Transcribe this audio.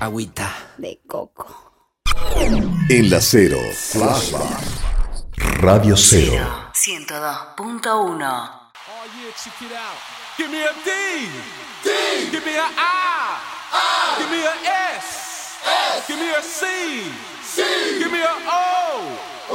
Agüita. De coco. En la Cero, Flashback. Radio Cero. 102.1. Oh yeah, check it out. Give me a D. D. Give me a I. I. Give me a S. S. Give me a C. C. Give me a O.